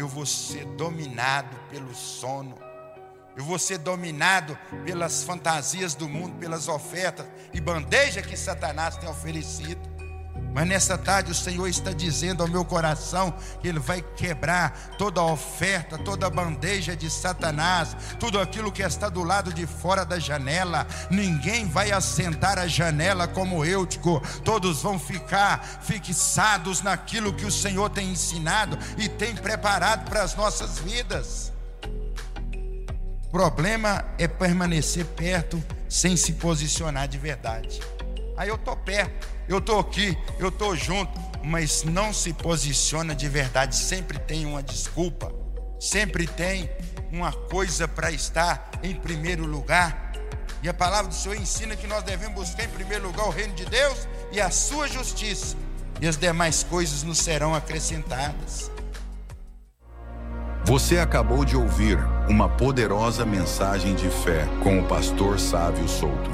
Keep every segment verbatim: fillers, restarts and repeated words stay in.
vou ser dominado pelo sono. Eu vou ser dominado pelas fantasias do mundo, pelas ofertas e bandeja que Satanás tem oferecido. Mas nessa tarde o Senhor está dizendo ao meu coração que Ele vai quebrar toda a oferta, toda a bandeja de Satanás, tudo aquilo que está do lado de fora da janela. Ninguém vai assentar a janela como Eutico. Todos vão ficar fixados naquilo que o Senhor tem ensinado e tem preparado para as nossas vidas. O problema é permanecer perto sem se posicionar de verdade. Aí eu estou perto, eu estou aqui, eu estou junto, mas não se posiciona de verdade. Sempre tem uma desculpa, sempre tem uma coisa para estar em primeiro lugar. E a palavra do Senhor ensina que nós devemos buscar em primeiro lugar o reino de Deus e a sua justiça, e as demais coisas nos serão acrescentadas. Você acabou de ouvir uma poderosa mensagem de fé com o pastor Sávio Souto.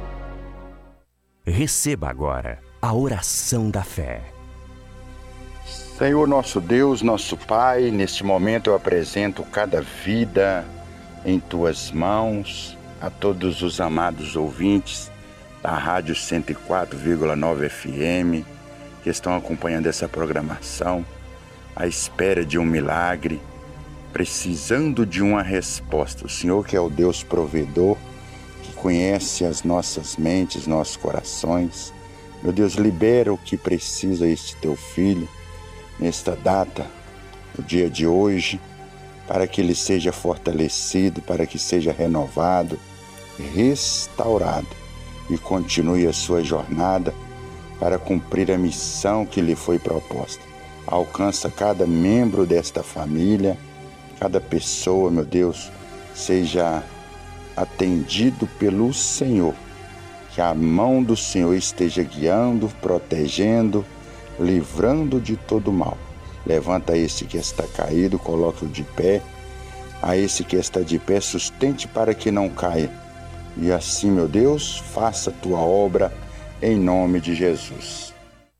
Receba agora a oração da fé. Senhor nosso Deus, nosso Pai, neste momento eu apresento cada vida em Tuas mãos, a todos os amados ouvintes da Rádio cento e quatro vírgula nove F M que estão acompanhando essa programação, à espera de um milagre, precisando de uma resposta. O Senhor que é o Deus provedor, que conhece as nossas mentes, nossos corações. Meu Deus, libera o que precisa este Teu Filho, nesta data, no dia de hoje, para que ele seja fortalecido, para que seja renovado, restaurado e continue a sua jornada para cumprir a missão que lhe foi proposta. Alcança cada membro desta família, cada pessoa, meu Deus, seja atendido pelo Senhor. Que a mão do Senhor esteja guiando, protegendo, livrando de todo mal. Levanta esse que está caído, coloque-o de pé. A esse que está de pé, sustente para que não caia. E assim, meu Deus, faça a tua obra em nome de Jesus.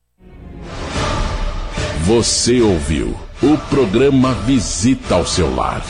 Você ouviu o programa Visita ao Seu Lar.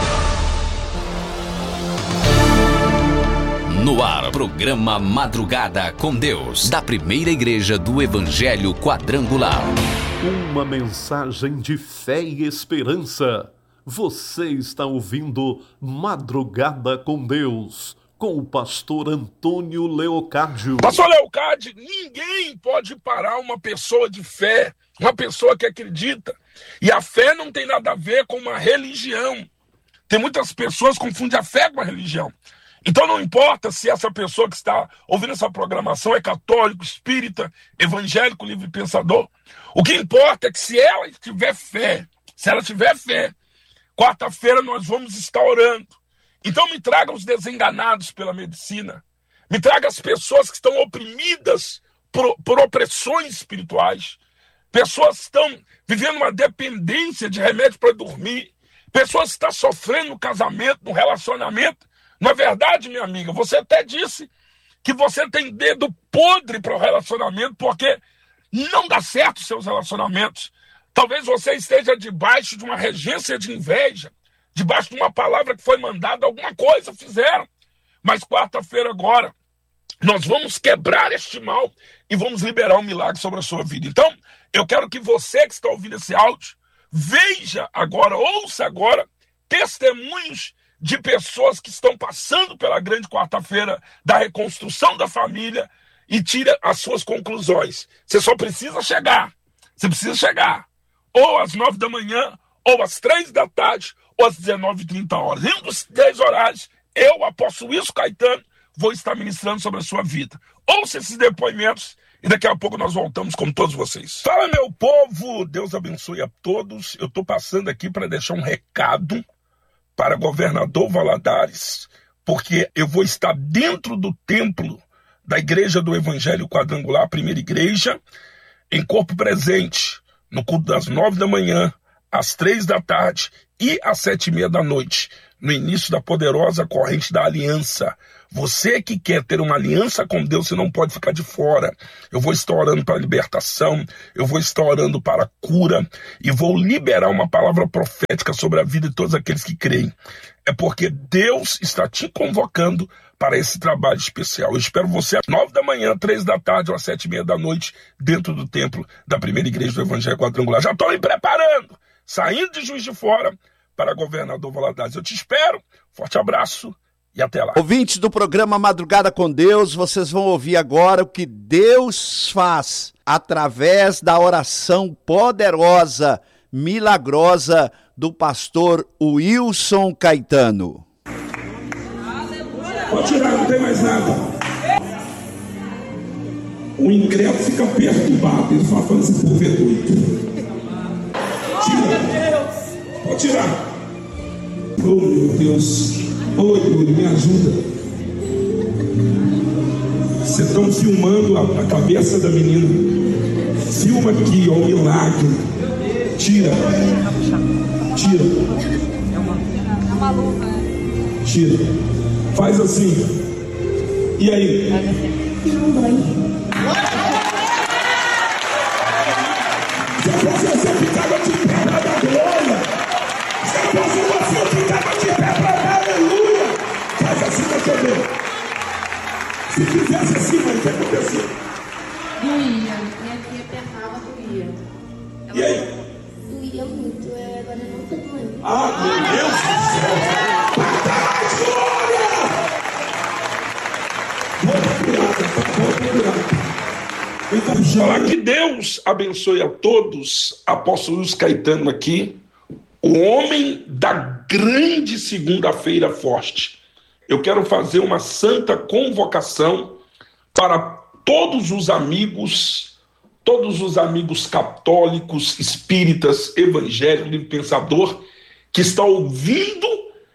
No ar, programa Madrugada com Deus, da Primeira Igreja do Evangelho Quadrangular. Uma mensagem de fé e esperança. Você está ouvindo Madrugada com Deus, com o pastor Antônio Leocádio. Pastor Leocádio, ninguém pode parar uma pessoa de fé, uma pessoa que acredita. E a fé não tem nada a ver com uma religião. Tem muitas pessoas que confundem a fé com a religião. Então não importa se essa pessoa que está ouvindo essa programação é católico, espírita, evangélico, livre pensador. O que importa é que se ela tiver fé, se ela tiver fé, quarta-feira nós vamos estar orando. Então me traga os desenganados pela medicina. Me traga as pessoas que estão oprimidas por, por opressões espirituais. Pessoas que estão vivendo uma dependência de remédio para dormir. Pessoas que estão sofrendo no casamento, no relacionamento. Não é verdade, minha amiga? Você até disse que você tem dedo podre para o relacionamento porque não dá certo os seus relacionamentos. Talvez você esteja debaixo de uma regência de inveja, debaixo de uma palavra que foi mandada, alguma coisa fizeram. Mas quarta-feira agora, nós vamos quebrar este mal e vamos liberar um milagre sobre a sua vida. Então, eu quero que você que está ouvindo esse áudio, veja agora, ouça agora, testemunhos de pessoas que estão passando pela grande quarta-feira da reconstrução da família e tira as suas conclusões. Você só precisa chegar. Você precisa chegar. Ou às nove da manhã, ou às três da tarde, ou às dezenove e trinta horas. Em um dos três horários, eu, apóstolo Wilson Caetano, vou estar ministrando sobre a sua vida. Ouça esses depoimentos e daqui a pouco nós voltamos com todos vocês. Fala, meu povo! Deus abençoe a todos. Eu estou passando aqui para deixar um recado para governador Valadares, porque eu vou estar dentro do templo da Igreja do Evangelho Quadrangular, a primeira igreja, em corpo presente, no culto das nove da manhã, às três da tarde e às sete e meia da noite. no início da poderosa corrente da aliança. Você que quer ter uma aliança com Deus, você não pode ficar de fora. Eu vou estar orando para a libertação, eu vou estar orando para a cura e vou liberar uma palavra profética sobre a vida de todos aqueles que creem. É porque Deus está te convocando para esse trabalho especial. Eu espero você às nove da manhã, três da tarde ou às sete e meia da noite, dentro do templo da primeira igreja do Evangelho Quadrangular. Já estou me preparando, saindo de Juiz de Fora para Governador Valadares. Eu te espero. Forte abraço e até lá. Ouvintes do programa Madrugada com Deus, vocês vão ouvir agora o que Deus faz através da oração poderosa, milagrosa do pastor Wilson Caetano. Pode tirar, não tem mais nada. O incrédulo fica perturbado, ele fala falando assim, povo é doido. Tira. Pode tirar. Oh, meu Deus. Oi, Deus, me ajuda. Vocês estão filmando a, a cabeça da menina. Filma aqui, ó, o milagre. Tira. Tira. Tira. Faz assim. E aí? Se fosse você ficava de pé para dar glória. Se fosse você ficava de pé para dar aleluia. Faz assim pra eu ver. Se fizesse assim, mãe, o que aconteceu? Doía. Minha filha apertava, doía. E aí? Doía muito. Agora não tá doendo. Ah, meu Deus do céu! Falar que Deus abençoe a todos. Apóstolo Wilson Caetano aqui, o homem da grande segunda-feira forte. Eu quero fazer uma santa convocação para todos os amigos, todos os amigos católicos, espíritas, evangélicos, livre pensador, que estão ouvindo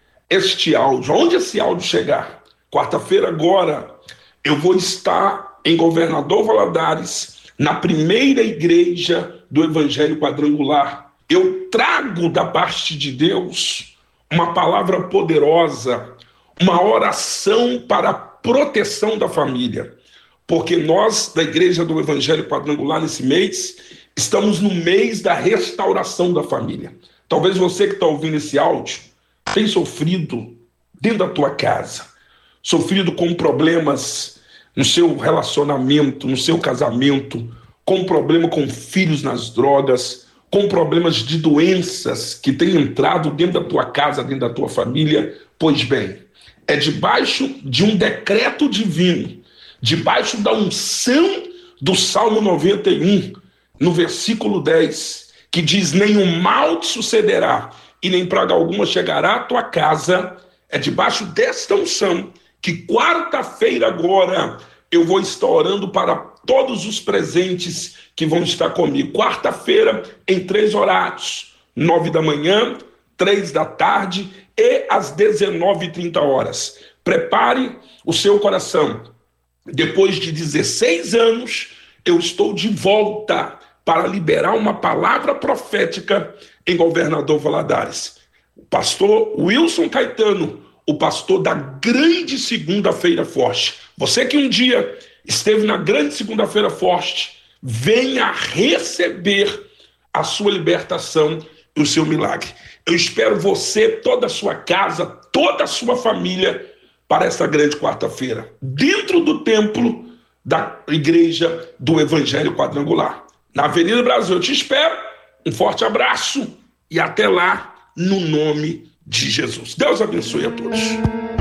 este áudio. Onde esse áudio chegar? Quarta-feira agora, eu vou estar em Governador Valadares, na primeira igreja do Evangelho Quadrangular. Eu trago da parte de Deus uma palavra poderosa, uma oração para a proteção da família. Porque nós, da igreja do Evangelho Quadrangular, nesse mês, estamos no mês da restauração da família. Talvez você que está ouvindo esse áudio tenha sofrido dentro da tua casa, sofrido com problemas no seu relacionamento, no seu casamento, com problema com filhos nas drogas, com problemas de doenças que têm entrado dentro da tua casa, dentro da tua família. Pois bem, é debaixo de um decreto divino, debaixo da unção do Salmo noventa e um, no versículo dez, que diz: nenhum mal te sucederá e nem praga alguma chegará à tua casa. É debaixo desta unção que quarta-feira agora eu vou estar orando para todos os presentes que vão estar comigo. Quarta-feira em três horários, nove da manhã, três da tarde e às dezenove e trinta horas. Prepare o seu coração. Depois de dezesseis anos, eu estou de volta para liberar uma palavra profética em Governador Valadares. O pastor Wilson Caetano, o pastor da grande segunda-feira forte. Você que um dia esteve na grande segunda-feira forte, venha receber a sua libertação e o seu milagre. Eu espero você, toda a sua casa, toda a sua família para essa grande quarta-feira, dentro do templo da igreja do Evangelho Quadrangular. Na Avenida Brasil, eu te espero. Um forte abraço e até lá, no nome de Jesus. Deus abençoe a todos.